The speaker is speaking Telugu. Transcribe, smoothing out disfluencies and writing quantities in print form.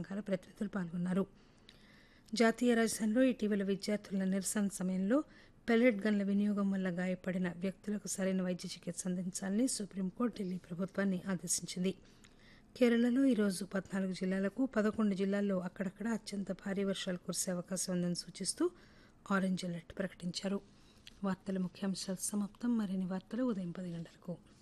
సంఘాల ప్రతినిధులు పాల్గొన్నారు. జాతీయ రాజధానిలో ఇటీవల విద్యార్థుల నిరసన సమయంలో పెల్లెట్ గన్ల వినియోగం వల్ల గాయపడిన వ్యక్తులకు సరైన వైద్య చికిత్స అందించాలని సుప్రీంకోర్టు ఢిల్లీ ప్రభుత్వాన్ని ఆదేశించింది. కేరళలో ఈరోజు 14 జిల్లాలకు 11 జిల్లాల్లో అక్కడక్కడ అత్యంత భారీ వర్షాలు కురిసే అవకాశం ఉందని సూచిస్తూ ఆరెంజ్ అలర్ట్ ప్రకటించారు. వార్తల ముఖ్యాంశాలు సమాప్తం. మరిన్ని వార్తలు ఉదయం 10 గంటలకు.